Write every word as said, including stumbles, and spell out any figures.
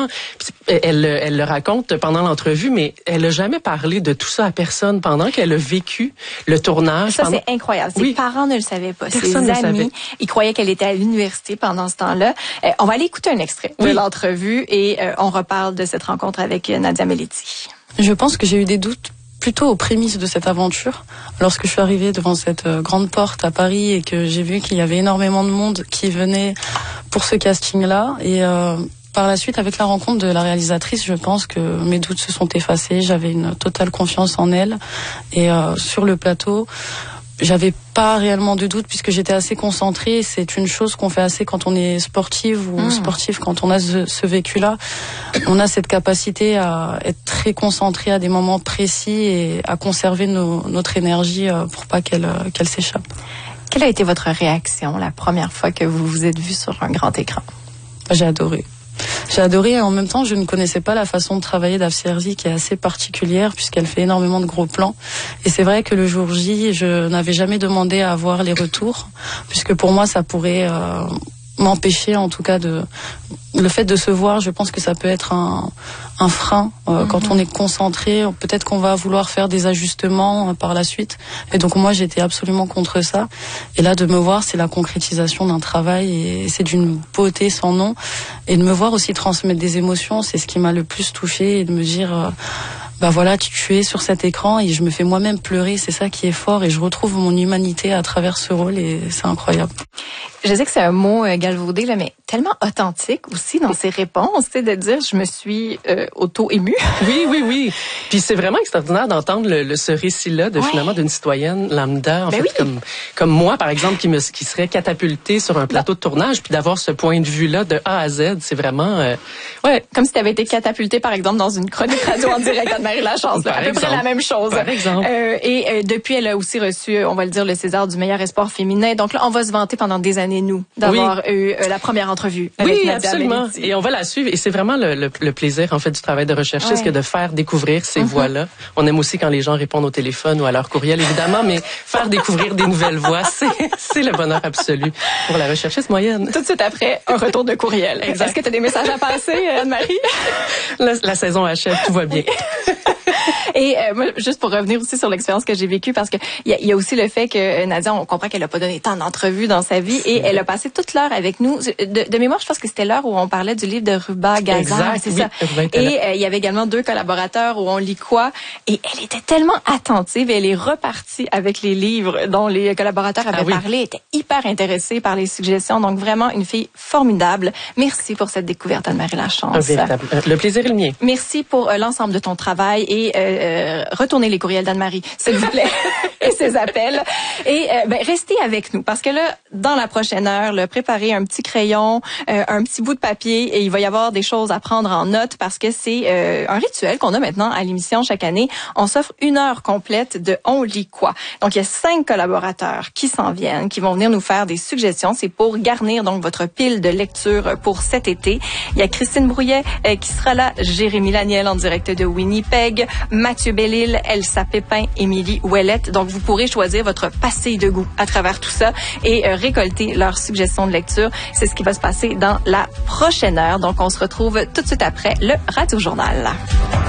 Elle, elle le raconte pendant l'entrevue, mais elle n'a jamais parlé de tout ça à personne pendant qu'elle a vécu le tournage. Ça, pendant... c'est incroyable. Ses oui. parents ne le savaient pas. Personne Ses amis, ils croyaient qu'elle était à l'université pendant ce temps-là. Euh, on va aller écouter un extrait oui. de l'entrevue et euh, on reparle de cette rencontre avec Nadia Meleti. Je pense que j'ai eu des doutes plutôt aux prémices de cette aventure. Lorsque je suis arrivée devant cette grande porte à Paris et que j'ai vu qu'il y avait énormément de monde qui venait pour ce casting-là. Et euh, par la suite, avec la rencontre de la réalisatrice, je pense que mes doutes se sont effacés. J'avais une totale confiance en elle. Et euh, sur le plateau, j'avais pas réellement de doute puisque j'étais assez concentrée. C'est une chose qu'on fait assez quand on est sportive ou mmh. sportif, quand on a ce, ce vécu-là. On a cette capacité à être très concentré à des moments précis et à conserver nos, notre énergie pour pas qu'elle, qu'elle s'échappe. Quelle a été votre réaction la première fois que vous vous êtes vu sur un grand écran? J'ai adoré. J'ai adoré et en même temps je ne connaissais pas la façon de travailler d'Afsia Herzi qui est assez particulière puisqu'elle fait énormément de gros plans et c'est vrai que le jour J je n'avais jamais demandé à avoir les retours puisque pour moi ça pourrait euh, m'empêcher en tout cas de le fait de se voir. Je pense que ça peut être un, un frein euh, mm-hmm. quand on est concentré, peut-être qu'on va vouloir faire des ajustements euh, par la suite et donc moi j'étais absolument contre ça et là de me voir c'est la concrétisation d'un travail et c'est d'une beauté sans nom et de me voir aussi transmettre des émotions c'est ce qui m'a le plus touchée et de me dire euh, bah voilà, tu es sur cet écran et je me fais moi-même pleurer, c'est ça qui est fort et je retrouve mon humanité à travers ce rôle et c'est incroyable. Je sais que c'est un mot euh, galvaudé là, mais tellement authentique aussi dans ses réponses, tu sais, de dire je me suis euh, auto-émue. Oui, oui, oui. Puis c'est vraiment extraordinaire d'entendre le, le, ce récit-là de ouais. finalement d'une citoyenne lambda, en ben fait, oui. comme comme moi par exemple, qui me qui serait catapultée sur un plateau de tournage, puis d'avoir ce point de vue-là de A à Z, c'est vraiment euh, ouais, comme si tu avais été catapultée par exemple dans une chronique radio en direct à Marie Lachance, là, à peu près la même chose. Par exemple. Euh, et euh, depuis, elle a aussi reçu, on va le dire, le César du meilleur espoir féminin. Donc là, on va se vanter pendant des années nous d'avoir oui. eu euh, la première entrevue avec oui, Nadia absolument. Meleti. Et on va la suivre. Et c'est vraiment le, le, le plaisir en fait du travail de recherchiste ouais. que de faire découvrir ces mm-hmm. voix-là. On aime aussi quand les gens répondent au téléphone ou à leur courriel, évidemment, mais faire découvrir des nouvelles voix, c'est, c'est le bonheur absolu pour la recherchiste moyenne. Tout de suite après, un retour de courriel. Exact. Est-ce que tu as des messages à passer, Anne-Marie? La, la saison achève, tout va bien. Et euh, moi, juste pour revenir aussi sur l'expérience que j'ai vécue, parce que il y, y a aussi le fait que Nadia, on comprend qu'elle a pas donné tant d'entrevues dans sa vie, et elle a passé toute l'heure avec nous. De, de mémoire, je pense que c'était l'heure où on parlait du livre de Ruba Gazan, c'est oui, ça. Et euh, il y avait également deux collaborateurs où on lit quoi, et elle était tellement attentive, et elle est repartie avec les livres dont les collaborateurs avaient ah oui. parlé, elle était hyper intéressée par les suggestions, donc vraiment une fille formidable. Merci pour cette découverte, Anne-Marie Lachance. Un véritable. Le plaisir est le mien. Merci pour euh, l'ensemble de ton travail et euh, Euh, retournez les courriels d'Anne-Marie, s'il vous plaît, et ses appels. Et euh, ben, restez avec nous, parce que là, dans la prochaine heure, là, préparez un petit crayon, euh, un petit bout de papier, et il va y avoir des choses à prendre en note, parce que c'est euh, un rituel qu'on a maintenant à l'émission chaque année. On s'offre une heure complète de On lit quoi. Donc, il y a cinq collaborateurs qui s'en viennent, qui vont venir nous faire des suggestions. C'est pour garnir donc votre pile de lecture pour cet été. Il y a Christine Brouillet euh, qui sera là, Jérémy Laniel en direct de Winnipeg, Mathieu Bellil, Elsa Pépin, Émilie Ouellette. Donc, vous pourrez choisir votre pastille de goût à travers tout ça et euh, récolter leurs suggestions de lecture. C'est ce qui va se passer dans la prochaine heure. Donc, on se retrouve tout de suite après le Radio Journal.